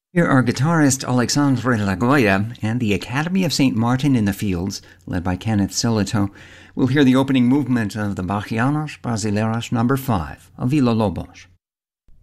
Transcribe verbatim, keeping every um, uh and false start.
Here are guitarist Alexandre Lagoya and the Academy of Saint Martin in the Fields, led by Kenneth Silito. We'll hear the opening movement of the Bachianos Brasileiros number five of Villa-Lobos.